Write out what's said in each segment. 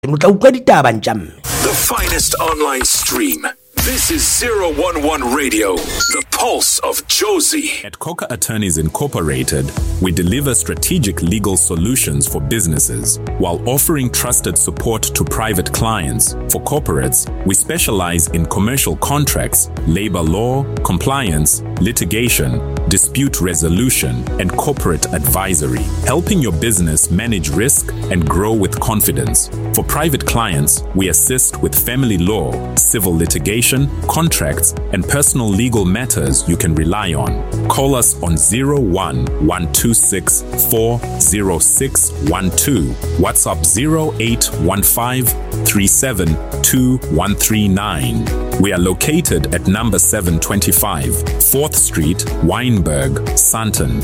The finest online stream. This is 011 Radio, the pulse of Jozi. At Coca Attorneys Incorporated, we deliver strategic legal solutions for businesses while offering trusted support to private clients. For corporates, we specialize in commercial contracts, labor law, compliance, litigation, dispute resolution, and corporate advisory, helping your business manage risk and grow with confidence. For private clients, we assist with family law, civil litigation, contracts, and personal legal matters you can rely on. Call us on 01-126-40612, WhatsApp 0815-372139. We are located at number 725, 4th Street, Wynberg, Sandton.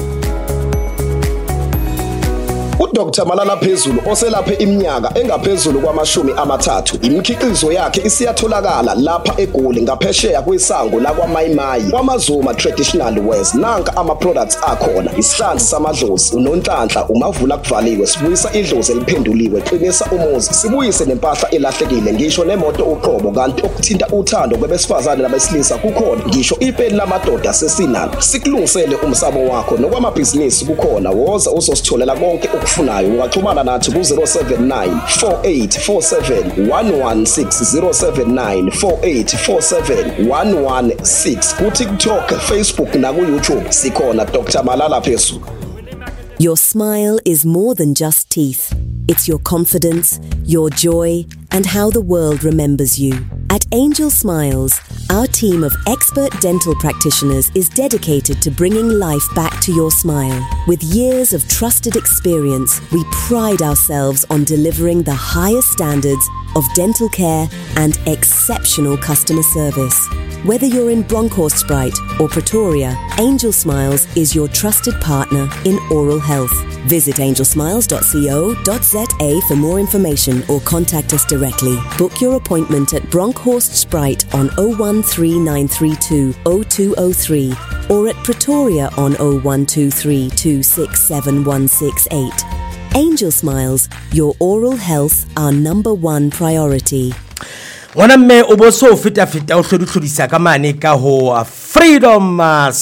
Dr. Malala Phezulu oselaphe iminyaka engaphezulu kwama-30 imikhiqizo yakhe isiyatholakala lapha eGoli ngaphesheya kwesango lakwaMayimayi kwamaZuma Traditional Wears. Nanka ama-products akhona: isihlanzi samadlozi, unonhlanhla, umavula kuvaliwe, sibuyisa idlozi eliphenduliwe, qinisa umuzi, sibuyise nempahla elahlekile, ngisho nemoto uqobo. Kanti okuthinta uthando kwabesifazane nabesilisa kukhona, ngisho ipeni lamadoda sesinalo. Sikulungisele umsamo wakho nokwamabhizinisi kukhona. Woza uzositholela konke ukufunayo. Ungaxhumana nathi ku-079 4847 116 079 4847 116 ku-TikTok, Facebook naku-YouTube sikhona Dr. Malala Phezulu. Your smile is more than just teeth. It's your confidence, your joy, and how the world remembers you. At Angel Smiles, our team of expert dental practitioners is dedicated to bringing life back to your smile. With years of trusted experience, we pride ourselves on delivering the highest standards of dental care and exceptional customer service. Whether you're in Bronkhorstspruit or Pretoria, Angel Smiles is your trusted partner in oral health. Visit angelsmiles.co.za for more information or contact us directly. Book your appointment at Bronkhorstspruit on 013932 0203 or at Pretoria on 0123 267168. Angel Smiles, your oral health, our number one priority. Ngwana mme o bo so fita o hlodisa ka mane ka ho Freedom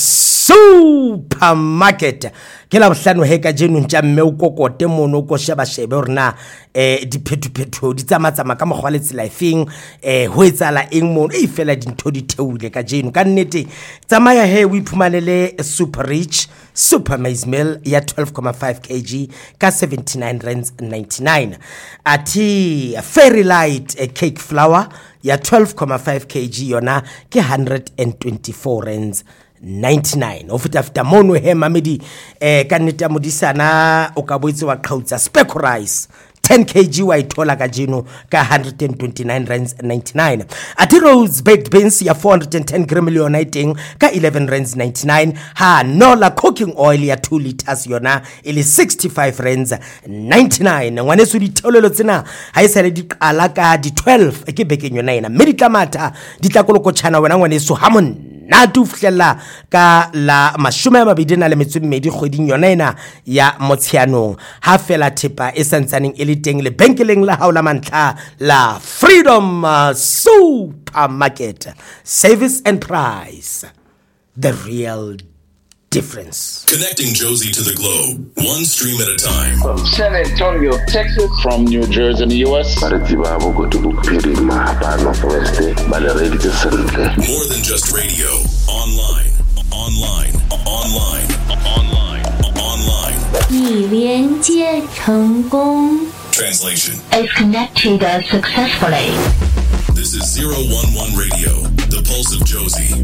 Supermarket ke la bohlano he ka jenu ntja mme o kokote mono ko sheba shebe rena di phetho di tsamatsama ka mogwa le tsela efeng ho etsala eng mono e fela dintho di theule ka jenu ka nnete tsamaya he o iphumanele Super Rich Super Maize Meal ya 12.5 kg ka 79.99 ati Fairy Light cake flour ya 12.5 kg yona ke 124.99 ofita mono he mamedi ka nnete modisana o ka boitse wa qhautsa speck rice 10 kg wa ithola ka jeno ka 129.99 ati Rhodes baked beans ya 410 gram yona iteng ka 11.99 ha Nola cooking oil ya 2 liters yona ile 65.99 ngwaneso ditholelo tsena ha isale di qala ka di 12 ke bekeng yona ina meditlamata ditlakoloko tshana wena ngwaneso hamon na tu fihlela ka la 22 kgweding yona ena ya Motsheanong ha fela thepa e santsaneng e le teng le benkeleng la haola mantla la Freedom Supermarket. Service and price, the real difference. Connecting Jozi to the globe, one stream at a time. From San Antonio, Texas. From New Jersey in the U.S. More than just radio. Online. Translation. Is connected successfully. This is 011 Radio, the pulse of Jozi.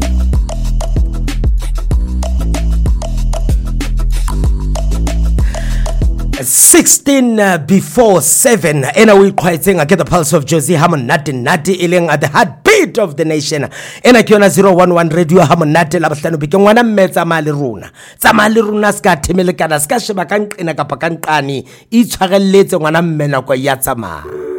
16 before 7 ena we khwaetseng a get the pulse of Jozi Hamonate ileng at the heartbeat of the nation ena ke yona 011 radio Hamonate la bohlano beke ngwana mmetsa mali runa ska themelekana ska sheba ka nqena kapa ka nqane itshwarelletse ngwana mmena kwa ya tsamaya.